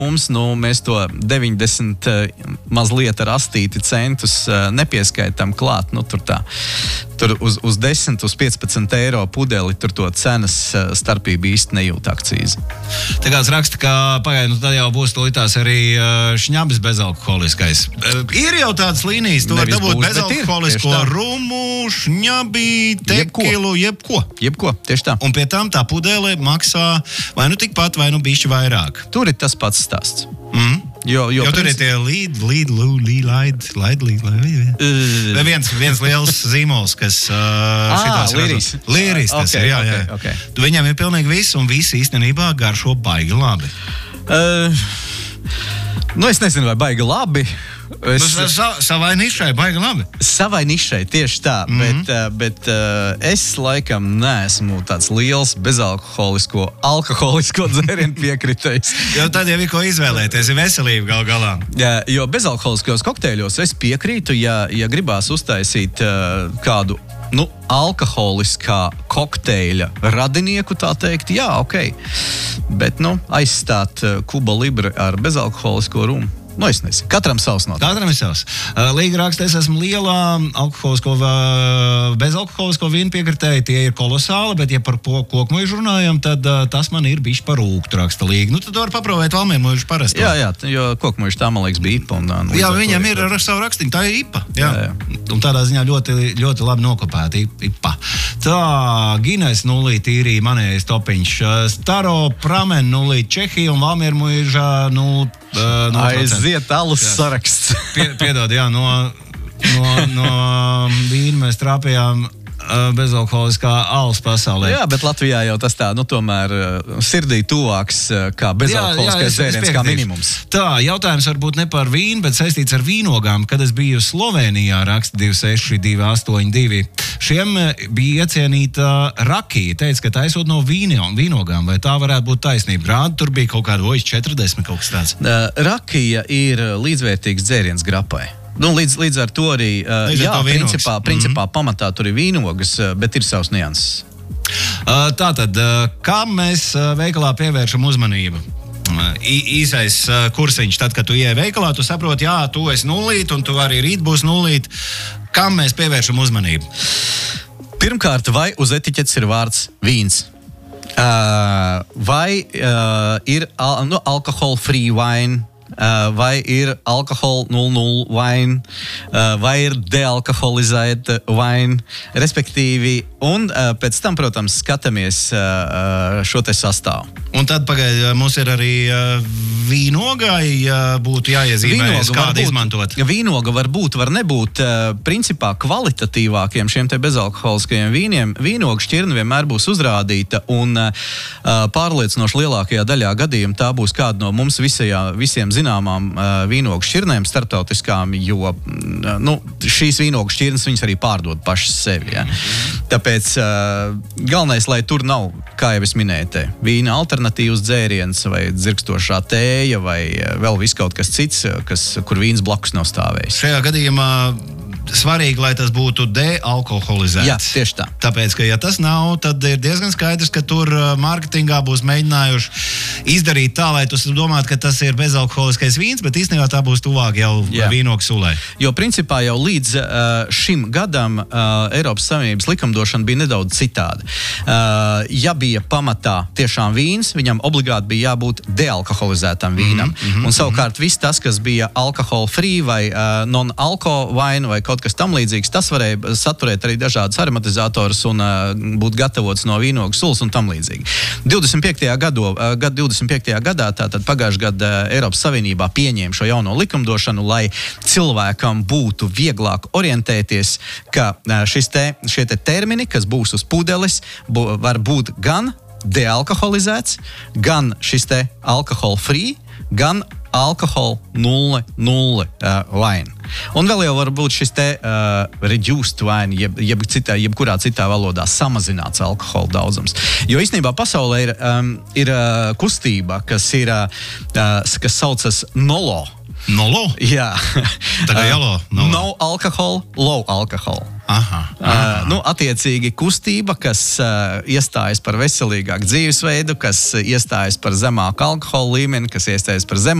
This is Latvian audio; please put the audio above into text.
mums, mēs to 90 mazliet ar astīti centus nepieskaitam klāt, tur uz 10, uz 15 eiro pudeli, tur to cenas starpību īsti nejūt akcīzi. Te kāds raksta, ka tad jau būs tolītās arī šņabis bezalkoholiskais. Ir jau tādas līnijas, tu var dabūt bezalkoholisko rumu, šņabi, tekilu, Jebko, tieši tā. Un pie tam tā pudele maksā vai nu tikpat, vai nu bišķi vairāk. Tur ir tas pats stāsts. Jo tur ir tie viens liels zīmols, kas Līris tas ir, jā. Viņam ir pilnīgi viss, un visi īstenībā garšo baigi labi. Es nezinu, vai baigi labi. Savai nišai baigi labi. Savai nišai, tieši tā, bet es laikam neesmu tāds liels alkoholisko dzērienu piekritējs. Jo tad jau ir ko izvēlēties, ir veselība galā. Jā, jo bezalkoholiskos kokteļos es piekrītu, ja gribās uztaisīt kādu alkoholiskā kokteļa radinieku, tā teikt, jā, ok. Bet, aizstāt Kuba Libre ar bezalkoholisko rumu. Es nezinu. Katram savs notiek. Katram ir savs. Līga raksta, es esmu lielā bezalkoholisko vīnu piekritēji, tie ir kolosāli, bet ja par kokmuižu runājam, tad tas man ir bišķi par rūgtu, raksta Līga. Tad var paprovēt valmiermuižu parasto. Jā, jo kokmuižu tā, man liekas, bija IPA. Jā, viņam ir ar savu rakstiņu, tā ir IPA. Jā. Un tādā ziņā ļoti, ļoti labi nokopēta IPA. Tā, Gines 0 tīrī manējais topiņš. Staro Pramen 0 Čehija un valmiermuižā 0%. Aiziet alus saraksts. Piedod, jā, no vīna mēs trāpījām bezalkoholiskā alus pasaulē. Jā, bet Latvijā jau tas tā, tomēr sirdī tuvāks kā bezalkoholiskais dzēriens kā minimums. Tā, jautājums varbūt ne par vīnu, bet saistīts ar vīnogām. Kad es biju Slovenijā, raksta 26282, šiem bija iecienīta rakija. Teica, ka taisot no vīnogām, vai tā varētu būt taisnība? Grādi tur bija kaut kāda 40 kaut kas tāds. Rakija ir līdzvērtīgs dzēriens grapai. Līdz ar to arī, principā pamatā tur ir vīnogas, bet ir savs nianses. Tātad, kam mēs veikalā pievēršam uzmanību? Īsais kursiņš, tad, kad tu ieej veikalā, tu saproti, jā, tu esi 0, un tu arī rīt būs 0. Kam mēs pievēršam uzmanību? Pirmkārt, vai uz etiķetes ir vārds vīns? Vai ir alcohol free wine? Vai ir alkohola 00 wine, vai ir dealkoholizēta wine, respektīvi, un pēc tam, protams, skatāmies šo te sastāvu. Un tad pagaid, mums ir arī vīnogai būtu jāiezīmējas, kāda izmantot. Vīnoga var būt, var nebūt. Principā kvalitatīvākiem šiem te bezalkoholiskajiem vīniem vīnoga šķirne vienmēr būs uzrādīta, un pārliecinoši lielākajā daļā gadījumu tā būs kāda no mums visiem zināmām vīnogu šķirnēm starptautiskām, jo šīs vīnogu šķirnes viņas arī pārdod pašas sevi. Ja? Tāpēc galvenais, lai tur nav, kā jau es minēju, vīna alternatīvs dzēriens vai dzirkstošā tēja vai vēl viskaut kas cits, kur vīns blakus nav stāvējis. Šajā gadījumā svarīgi, lai tas būtu dealkoholizēts. Jā, tieši tā. Tāpēc, ka ja tas nav, tad ir diezgan skaidrs, ka tur mārketingā būs mēģinājuši izdarīt tā, lai tu domātu, ka tas ir bezalkoholiskais vīns, bet īstenībā tā būs tuvāk jau vīnogu sulē. Jo principā jau līdz šim gadam Eiropas Savienības likumdošana bija nedaudz citāda. Ja bija pamatā tiešām vīns, viņam obligāti bija jābūt dealkoholizētam vīnam. Un savukārt viss tas, kas bija alkohol free vai non-alko wine vai kaut kas tam līdzīgs, tas varēja saturēt arī dažādas aromatizātorus un būt gatavots no vīnogu sulas un tam līdzīgi. 25. gadā, tātad pagājušajā gadā Eiropas Savienībā pieņēma šo jauno likumdošanu, lai cilvēkam būtu vieglāk orientēties, ka šie termini, kas būs uz pudeles, var būt gan dealkoholizēts, gan šis te alkohol free, gan alkohol 0,0 wine. Un vēl jau var būt šis te reduced wine, jebkurā citā valodā samazināts alkohola daudzums. Jo īstenībā pasaulē ir kustība, kas saucas NOLO. Nolo? Jā. Tā kā jalo. No alcohol, low alcohol. Aha. Attiecīgi kustība, kas iestājas par veselīgāku dzīvesveidu, kas iestājas par zemāku alkohola līmeni, kas iestājas par zemāku